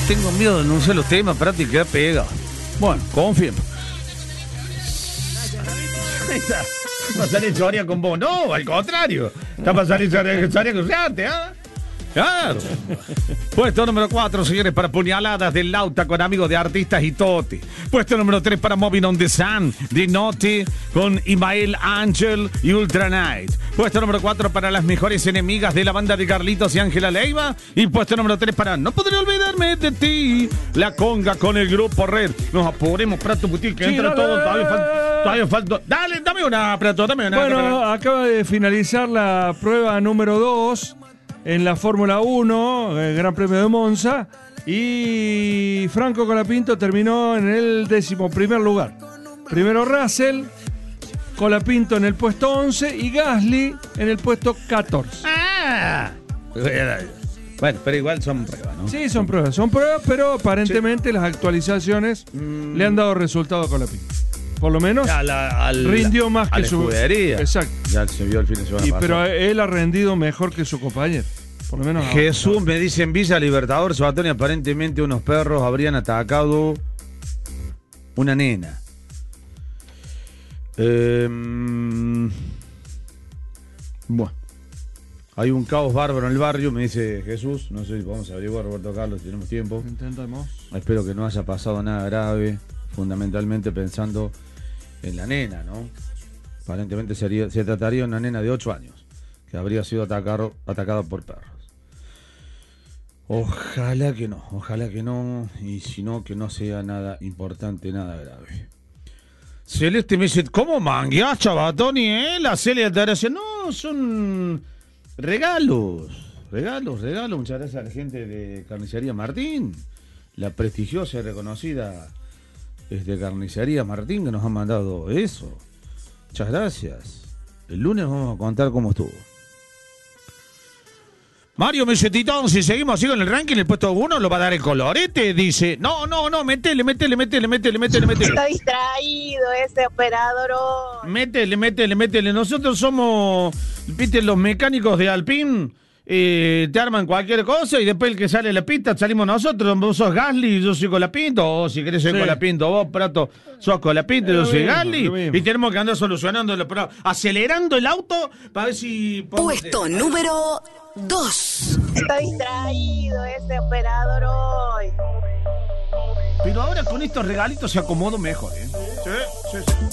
tengo miedo de denunciar los temas, para ti queda pega. Bueno, confirmo. Va a salir Soria con vos. No, al contrario. Está para salir Soria con Seate, ¿ah? Claro. Puesto número 4, señores, para Puñaladas del Lauta con amigos de artistas y Toti. Puesto número 3 para Moving on the Sun de Noti con Imael Ángel y Ultra Night. Puesto número 4 para Las Mejores Enemigas de la banda de Carlitos y Ángela Leiva. Y puesto número 3 para No Podré Olvidarme de Ti, La Conga con el Grupo Red. Nos apuremos, Prato Putil, que sí, entra todo. Todavía falta. Dale, dame una, Prato, dame una. Bueno, acaba de finalizar la prueba número 2 en la Fórmula 1, el Gran Premio de Monza, y Franco Colapinto terminó en el 11º lugar. Primero Russell, Colapinto en el puesto 11 y Gasly en el puesto 14. ¡Ah! Bueno, pero igual son pruebas, ¿no? Sí, son pruebas, pero aparentemente las actualizaciones le han dado resultado a Colapinto. Por lo menos rindió más que su escudería. Exacto. Ya se vio el fin de semana pasado. Pero él ha rendido mejor que su compañero. Por lo menos Jesús me dice en Villa Libertador, Sabatoni, aparentemente unos perros habrían atacado una nena. Bueno, hay un caos bárbaro en el barrio, me dice Jesús. No sé si vamos a averiguar, Roberto Carlos, si tenemos tiempo. Intentamos. Espero que no haya pasado nada grave, fundamentalmente pensando en la nena, ¿no? Aparentemente se trataría de una nena de 8 años que habría sido atacada por perros. Ojalá que no, y si no, que no sea nada importante, nada grave. Celeste me dice, ¿cómo mangueás, Chabatoni, La Celia te decía, no, son regalos. Muchas gracias a la gente de Carnicería Martín, la prestigiosa y reconocida Carnicería Martín, que nos ha mandado eso. Muchas gracias. El lunes vamos a contar cómo estuvo. Mario Mesetitón, si seguimos así con el ranking, el puesto 1 lo va a dar el colorete, dice. No, métele. Está distraído ese operador hoy. Métele. Nosotros somos, viste, los mecánicos de Alpine. Te arman cualquier cosa y después el que sale a la pista salimos nosotros. Vos sos Gasly y yo soy Colapinto, o si querés soy Colapinto, vos, Prato, sos Colapinto y yo soy Gasly, y tenemos que andar solucionando acelerando el auto para ver si puesto número 2. Está distraído ese operador hoy. Pero ahora con estos regalitos se acomodó mejor, ¿eh? Sí.